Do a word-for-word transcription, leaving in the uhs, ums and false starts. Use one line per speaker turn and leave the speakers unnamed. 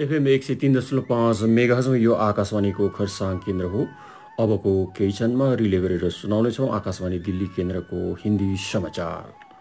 FM एक सय तिन दशमलव पाँच मेगाहजमा यो आकाशवाणीको खरसाङ केन्द्र हो। अबको केही क्षणमा रिले गरेर सुनाउनेछौँ आकाशवाणी दिल्ली केन्द्रको हिन्दी समाचार।